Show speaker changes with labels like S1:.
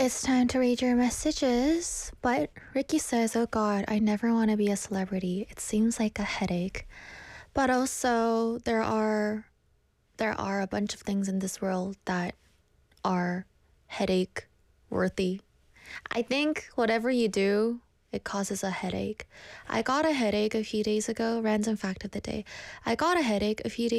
S1: It's time to read your messages. But Ricky says, oh God, I never want to be a celebrity. It seems like a headache. But also, there are a bunch of things in this world that are headache worthy. I think whatever you do, it causes a headache. I got a headache a few days ago. Random fact of the day. I got a headache a few days